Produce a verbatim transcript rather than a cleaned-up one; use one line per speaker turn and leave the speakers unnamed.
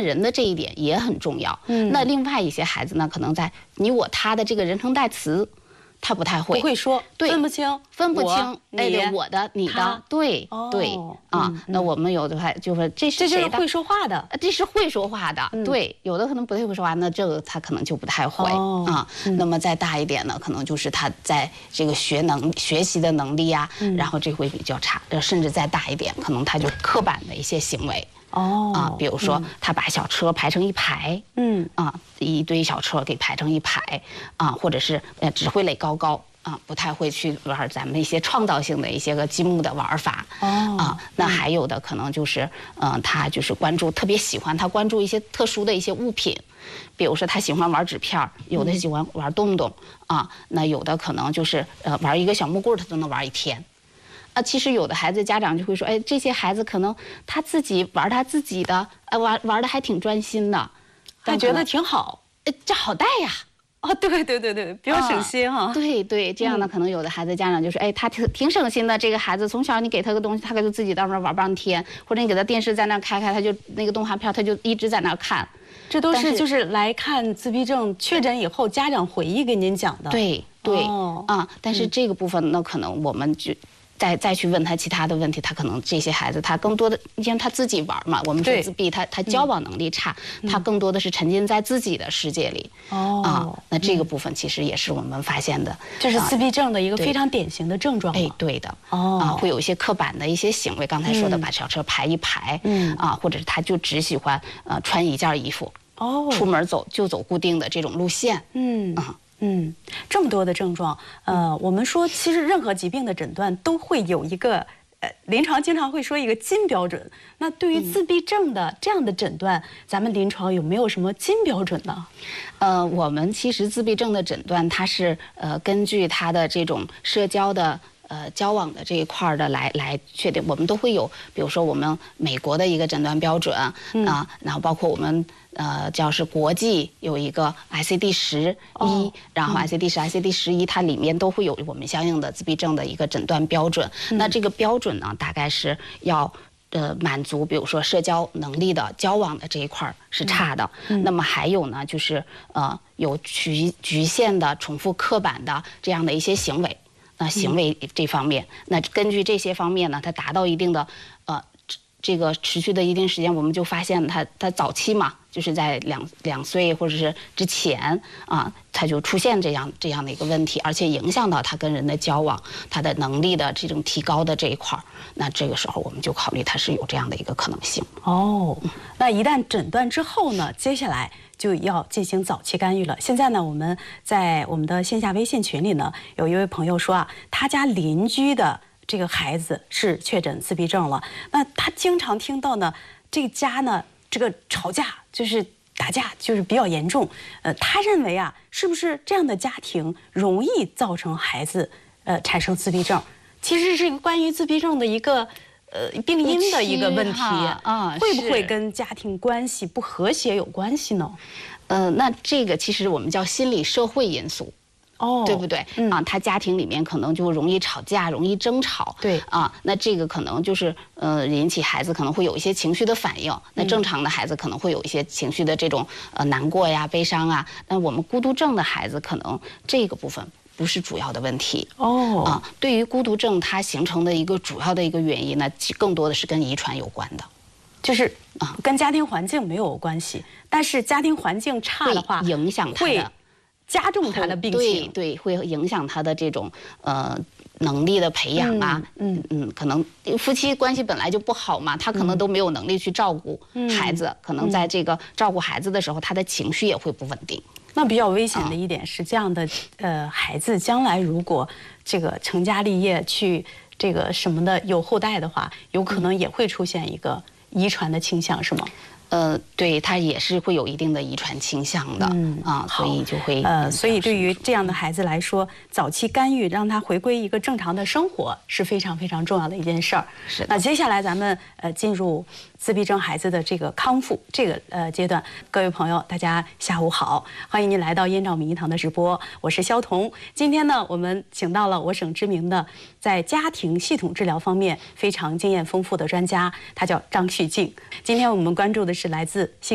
人的这一点也很重要。嗯，那另外一些孩子呢，可能在你我他的这个人称代词。他不太会，
不会说，
对，
分不清，
分不清，哎，
对，
我的、你的，对对啊。那我们有的还就说这是
这就是会说话的，
这是会说话的，对。有的可能不太会说话，那这个他可能就不太会啊。那么再大一点呢，可能就是他在这个学能学习的能力呀，然后这会比较差。甚至再大一点，可能他就刻板的一些行为。哦啊，比如说他把小车排成一排，嗯啊，一堆小车给排成一排啊，或者是呃只会垒高高啊，不太会去玩咱们一些创造性的一些个积木的玩法。哦啊，那还有的可能就是嗯、呃，他就是关注特别喜欢他关注一些特殊的一些物品，比如说他喜欢玩纸片，有的喜欢玩洞洞啊，那有的可能就是呃玩一个小木棍他都能玩一天。啊，其实有的孩子家长就会说，哎，这些孩子可能他自己玩他自己的，呃，玩玩的还挺专心的，
还觉得挺好，
呃，这好带呀。
哦，对对对对，比较省心哈。
对对，这样呢，可能有的孩子家长就说，哎，他挺挺省心的，这个孩子从小你给他个东西，他就自己到那儿玩半天，或者你给他电视在那儿开开，他就那个动画片他就一直在那儿看。
这都是就是来看自闭症确诊以后家长回忆给您讲的。
对对啊，但是这个部分呢，可能我们就。再再去问他其他的问题，他可能这些孩子他更多的，因为他自己玩嘛，我们说自闭，他他交往能力差，他更多的是沉浸在自己的世界里。哦啊，那这个部分其实也是我们发现的，
这是自闭症的一个非常典型的症状。
哎，对的。哦啊，会有一些刻板的一些行为，刚才说的把小车排一排，嗯啊，或者是他就只喜欢呃穿一件衣服，哦，出门走就走固定的这种路线。嗯啊。
嗯，这么多的症状，呃，我们说其实任何疾病的诊断都会有一个，呃，临床经常会说一个金标准。那对于自闭症的这样的诊断，咱们临床有没有什么金标准呢？
呃，我们其实自闭症的诊断，它是呃根据他的这种社交的。呃，交往的这一块的来来确定，我们都会有，比如说我们美国的一个诊断标准啊、嗯呃，然后包括我们呃叫是国际有一个 I C D 十一，然后 I C D 十、I C D 十一，它里面都会有我们相应的自闭症的一个诊断标准。嗯、那这个标准呢，大概是要呃满足，比如说社交能力的交往的这一块是差的，嗯、那么还有呢，就是呃有局局限的、重复刻板的这样的一些行为。那行为这方面，那根据这些方面呢，它达到一定的呃这个持续的一定时间，我们就发现它它早期嘛，就是在两两岁或者是之前啊，它就出现这样这样的一个问题，而且影响到他跟人的交往，他的能力的这种提高的这一块儿，那这个时候我们就考虑它是有这样的一个可能性。
哦，那一旦诊断之后呢，接下来就要进行早期干预了。现在呢，我们在我们的线下微信群里呢，有一位朋友说啊，他家邻居的这个孩子是确诊自闭症了。那他经常听到呢，这个家呢，这个吵架就是打架，就是比较严重。呃，他认为啊，是不是这样的家庭容易造成孩子呃产生自闭症？其实是一个关于自闭症的一个。呃，病因的一个问题啊，会不会跟家庭关系不和谐有关系呢？
呃，那这个其实我们叫心理社会因素，哦，对不对？嗯、啊，他家庭里面可能就容易吵架，容易争吵，
对
啊，那这个可能就是呃引起孩子可能会有一些情绪的反应。那正常的孩子可能会有一些情绪的这种呃难过呀、悲伤啊，但我们孤独症的孩子可能这个部分。不是主要的问题哦啊，对于孤独症它形成的一个主要的一个原因呢，更多的是跟遗传有关的，
就是啊，跟家庭环境没有关系，但是家庭环境差的话，
影响他的，
加重他的病情，
对对，会影响他的这种呃能力的培养啊，嗯嗯，可能夫妻关系本来就不好嘛，他可能都没有能力去照顾孩子，可能在这个照顾孩子的时候，他的情绪也会不稳定。
那比较危险的一点是，这样的呃孩子将来如果这个成家立业去这个什么的有后代的话，有可能也会出现一个遗传的倾向，是吗？
呃，对，它也是会有一定的遗传倾向的，嗯啊，所以就会
呃，所以对于这样的孩子来说，早期干预让他回归一个正常的生活是非常非常重要的一件事儿。
是。
那接下来咱们呃进入自闭症孩子的这个康复这个呃阶段，各位朋友，大家下午好，欢迎您来到燕赵名医堂的直播，我是肖彤。今天呢，我们请到了我省知名的在家庭系统治疗方面非常经验丰富的专家，他叫张旭静。今天我们关注的是来自新